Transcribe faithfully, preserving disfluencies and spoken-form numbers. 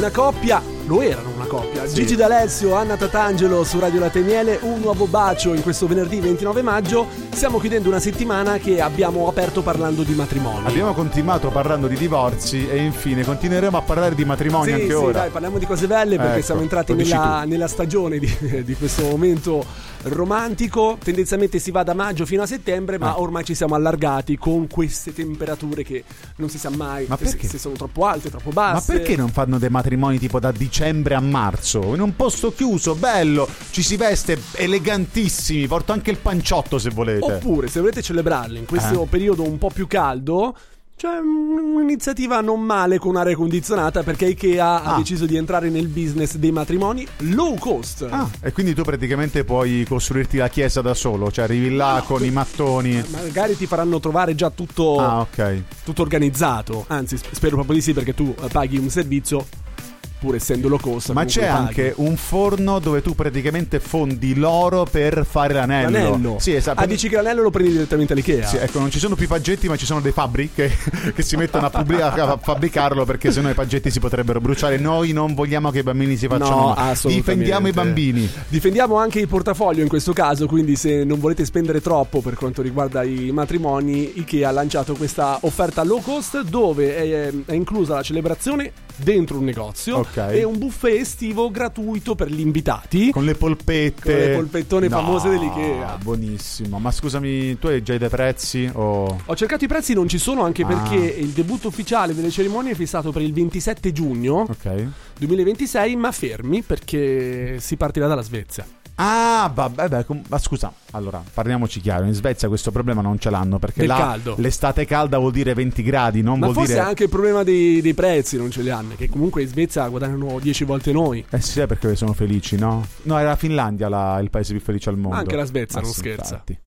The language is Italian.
una coppia, lo erano una coppia, Sì. Gigi D'Alessio, Anna Tatangelo su Radio Latte e Miele, un nuovo bacio in questo venerdì ventinove maggio. Stiamo chiudendo una settimana che abbiamo aperto parlando di matrimoni. Abbiamo continuato parlando di divorzi e infine continueremo a parlare di matrimoni Sì, anche sì, ora. dai, parliamo di cose belle perché Ecco, siamo entrati lo dici nella, tu. nella stagione di, di questo momento romantico. Tendenzialmente si va da maggio fino a settembre, ma Ah. ormai ci siamo allargati con queste temperature che non si sa mai Ma se, perché? se sono troppo alte, troppo Ma basse. perché non fanno dei matrimoni tipo da dicembre a marzo? In un posto chiuso, bello, ci si veste elegantissimi, porto anche il panciotto se volete. Oppure, se volete celebrarli in questo Eh. periodo un po' più caldo, c'è un'iniziativa non male con aria condizionata, perché Ikea ha Ah. deciso di entrare nel business dei matrimoni low cost. Ah, e quindi tu praticamente puoi costruirti la chiesa da solo, cioè arrivi là con i mattoni. Magari ti faranno trovare già tutto, Ah, ok. tutto organizzato. Anzi, sp- spero proprio di sì, perché tu eh, paghi un servizio, pur essendo low cost. Ma comunque c'è paghi. anche un forno dove tu praticamente fondi l'oro per fare l'anello. L'anello. Sì, esatto. Ah, dici che l'anello lo prendi direttamente all'Ikea? Sì, ecco, non ci sono più i paggetti, ma ci sono dei fabbri che, che si mettono a, pubblic- a fabbricarlo, perché sennò i paggetti si potrebbero bruciare. Noi non vogliamo che i bambini si facciano No, male. assolutamente. Difendiamo i bambini. Difendiamo anche il portafoglio in questo caso, quindi se non volete spendere troppo per quanto riguarda i matrimoni, Ikea ha lanciato questa offerta low cost dove è, è inclusa la celebrazione dentro un negozio Ok. e un buffet estivo gratuito per gli invitati. Con le polpette. Con le polpettone No, famose dell'Ikea. Buonissimo. Ma scusami, tu hai già dei prezzi? O... Ho cercato i prezzi, non ci sono, anche Ah. perché il debutto ufficiale delle cerimonie è fissato per il ventisette giugno Ok. duemilaventisei, ma fermi perché si partirà dalla Svezia. Ah, vabbè, beh, com- ma scusa, allora parliamoci chiaro, in Svezia questo problema non ce l'hanno perché Del là caldo. l'estate calda vuol dire venti gradi, non Ma vuol forse dire... anche il problema dei, dei prezzi non ce li hanno, che comunque in Svezia guadagnano dieci volte noi. Eh sì, è perché sono felici, no? No, era la Finlandia la- il paese più felice al mondo. Anche la Svezia Ah, non sì, scherza. infatti.